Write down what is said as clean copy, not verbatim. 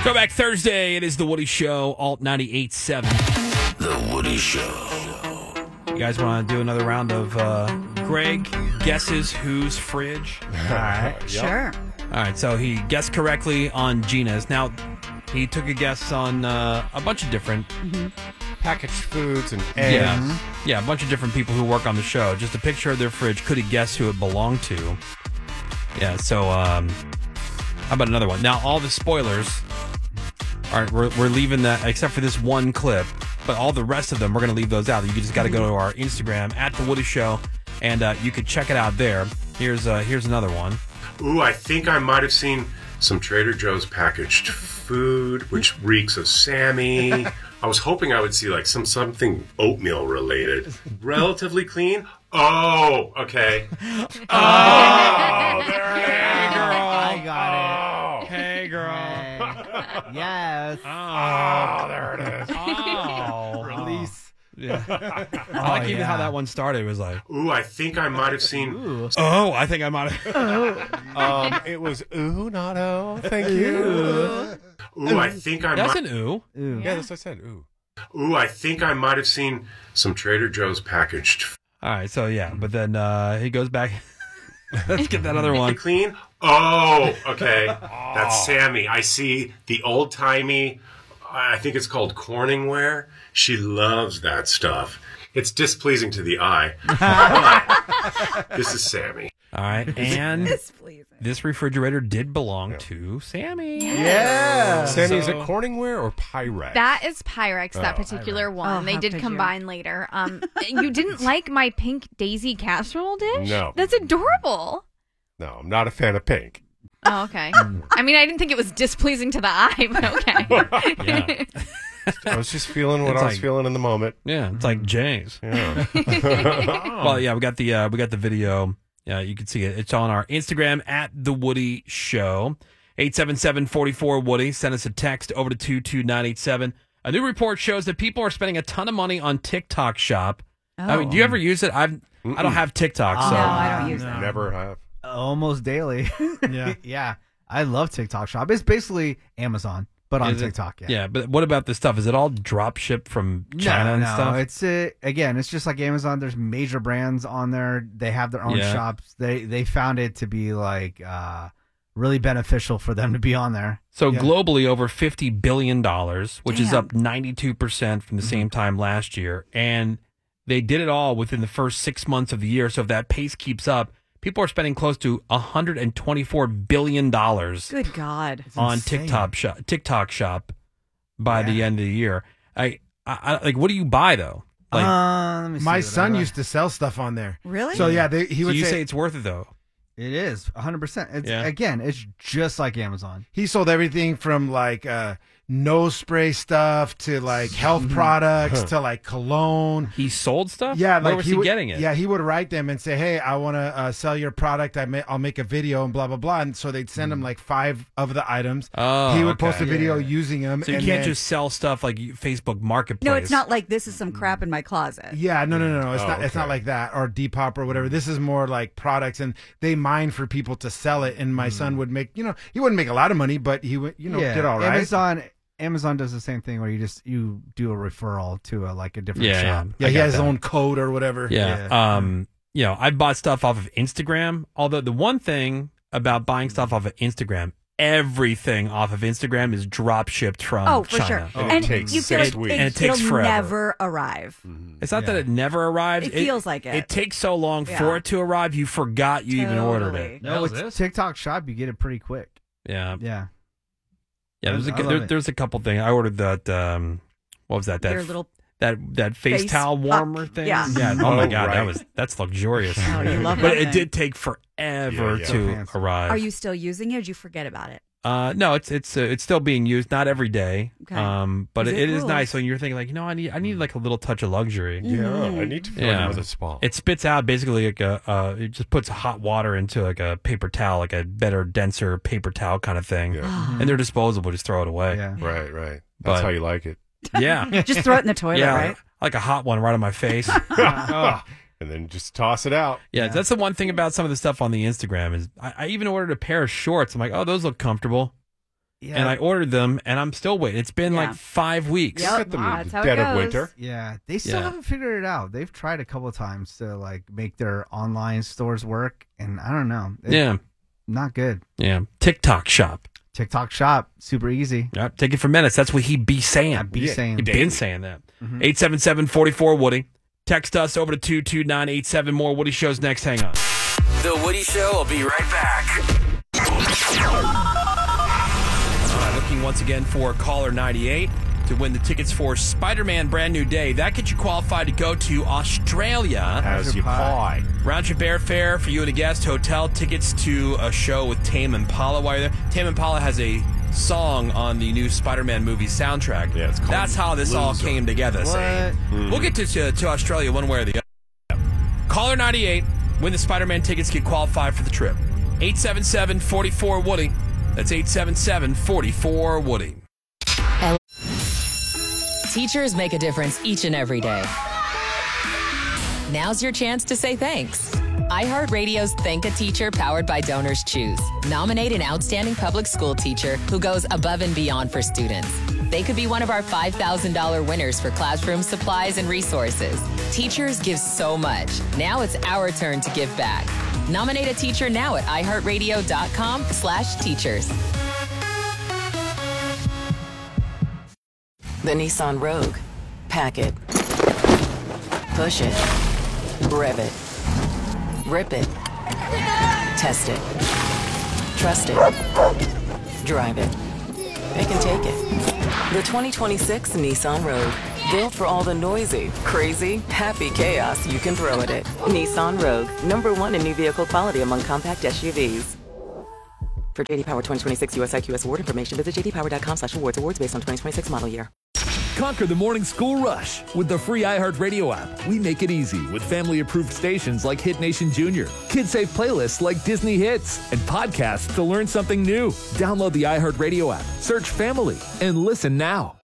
Throwback Thursday. It is The Woody Show, Alt 98.7. The Woody Show. You guys want to do another round of Greg guesses whose fridge? All right. Sure. All right, so he guessed correctly on Gina's. Now, he took a guess on a bunch of different Packaged foods and eggs. Yeah, a bunch of different people who work on the show. Just a picture of their fridge. Could he guess who it belonged to? Yeah, so how about another one? Now, all the spoilers, all right, we're leaving that, except for this one clip, but all the rest of them, we're going to leave those out. You just got to go to our Instagram, at The Woody Show, and you can check it out there. Here's another one. Ooh, I think I might have seen some Trader Joe's packaged food, which reeks of Sammy. I was hoping I would see like something oatmeal related. Relatively clean. Oh, okay. Oh, there it is. I got it. Hey, girl. Yes. Oh, there it is. Oh. Release. Yeah. I like even how that one started. It was like, Ooh, I think I might have seen. oh, I think I might have. It was ooh, not oh. Thank you. Ooh, I think I That's might. an ooh. Yeah, that's what I said. Ooh. Ooh, I think I might have seen some Trader Joe's packaged All right, so yeah, but then he goes back. Let's get that other one. clean. Oh, okay. That's Sammy. I see the old timey. I think it's called Corningware. She loves that stuff. It's displeasing to the eye. This is Sammy. All right, and Displeasing. this refrigerator did belong to Sammy. Yeah. Sammy, is it Corningware or Pyrex? That is Pyrex, that particular one. Oh, they how did could combine later. You didn't like my pink daisy casserole dish? No. That's adorable. No, I'm not a fan of pink. Oh, okay. I mean, I didn't think it was displeasing to the eye, but okay. Yeah, I was just feeling what It's I was like- feeling in the moment. yeah, it's like Jay's. Yeah. Well, yeah, we got the video. Yeah, you can see it. It's on our Instagram at The Woody Show. 877-44-WOODY. Send us a text over to 22987. A new report shows that people are spending a ton of money on TikTok Shop. I mean, do you ever use it? I don't have TikTok, so No, I don't use that. Never have. Almost daily. Yeah. Yeah. I love TikTok Shop. It's basically Amazon, but on Is it? TikTok. Yeah. Yeah, but what about this stuff? Is it all drop shipped from China and stuff? It's again, it's just like Amazon. There's major brands on there. They have their own Yeah. shops. They found it to be like really beneficial for them to be on there. So Yeah. globally, over $50 billion, which is Damn. up 92% from the same time last year. And they did it all within the first 6 months of the year. So if that pace keeps up, people are spending close to $124 billion Good God. on insane. TikTok Shop by the Yeah. end of the year. I like, what do you buy though? Like, Let me see My what son I- used to sell stuff on there. Really? So yeah, he so would you say, say it's worth it though? It is 100%. It's Yeah. again, it's just like Amazon. he sold everything from like nose spray stuff to like health products to like cologne. He sold stuff? Yeah, Where like was he would, getting it? Yeah, he would write them and say, "Hey, I want to sell your product. I'll make a video and blah blah blah." And so they'd send him like 5 of the items. Oh, he would post a okay. video using them. So you and can't then- just sell stuff like Facebook Marketplace. No, it's not like this is some crap in my closet. Yeah, no. It's Oh, not. It's not okay. like that or Depop or whatever. This is more like products, and they mine for people to sell it. And my son would make, he wouldn't make a lot of money, but he would, did all right. Amazon does the same thing where you do a referral to a different Yeah, shop. Yeah, I he got has his that. own code or whatever. Yeah. I bought stuff off of Instagram. Although the one thing about buying stuff off of Instagram, everything off of Instagram is drop shipped from Oh, for China. sure. And And it takes you feel 6 like weeks. And it takes it'll forever. never arrive. It's not that it never arrives. It feels like it. It takes so long Yeah. for it to arrive. You forgot you even ordered Totally. it. No, with TikTok Shop, you get it pretty quick. Yeah. Yeah. Yeah. I love it. There's a couple things. I ordered that. What was that? Your little That face Face towel puck. warmer thing. Yeah. Oh my Oh, God, right. that's luxurious. Oh, you love But that it thing. did take forever Yeah. to Fancy. arrive. Are you still using it or did you forget about it? No, it's still being used, not every day. Okay. But Is it it is rules? nice when you're thinking like, I need like a little touch of luxury. Yeah, I need to fill Yeah. in with a spa. It spits out basically like it just puts hot water into like a paper towel, like a better, denser paper towel kind of thing. Yeah. And they're disposable, just throw it away. Yeah. Right. That's But- how you like it. Yeah. Just throw it in the toilet, yeah. right? Like a hot one right on my face. Oh. And then just toss it out. Yeah, that's the one thing about some of the stuff on the Instagram is I even ordered a pair of shorts. I'm like, oh, those look comfortable. Yeah. and I ordered them, and I'm still waiting. It's been like 5 weeks. Yep. Got them in That's the how it dead of goes. winter. Yeah, they still Yeah. haven't figured it out. They've tried a couple of times to like make their online stores work, and I don't know. It's Yeah, not good. yeah. TikTok shop. TikTok shop, super easy. Yep, take it for minutes. That's what he be saying. I'd be Yeah. saying. He been saying that. 877-44-WOODY. Text us over to 22987. More Woody Shows next. Hang on. The Woody Show will be right back. Looking once again for caller 98 to win the tickets for Spider-Man Brand New Day. That gets you qualified to go to Australia. As you pie. Round trip airfare for you and a guest, hotel tickets to a show with Tame Impala while you're there. Tame Impala has a song on the new Spider-Man movie soundtrack. Yeah, it's called That's how this all Loser. came together. What? We'll get to Australia one way or the other. Caller 98, win the Spider-Man tickets, get qualified for the trip. 877-44-WOODY. That's 877-44-WOODY. Teachers make a difference each and every day. Now's your chance to say thanks. iHeartRadio's Thank a Teacher powered by Donors Choose. Nominate an outstanding public school teacher who goes above and beyond for students. They could be one of our $5,000 winners for classroom supplies and resources. Teachers give so much. Now it's our turn to give back. Nominate a teacher now at iHeartRadio.com/teachers. The Nissan Rogue. Pack it. Push it. Rev it. Rip it. Test it. Trust it. Drive it. It can take it. The 2026 Nissan Rogue. Built for all the noisy, crazy, happy chaos you can throw at it. Nissan Rogue. #1 in new vehicle quality among compact SUVs. For JD Power 2026 US IQS award information, visit jdpower.com/awards. Awards based on 2026 model year. Conquer the morning school rush with the free iHeartRadio app. We make it easy with family-approved stations like Hit Nation Junior, kid-safe playlists like Disney Hits, and podcasts to learn something new. Download the iHeartRadio app, search Family, and listen now.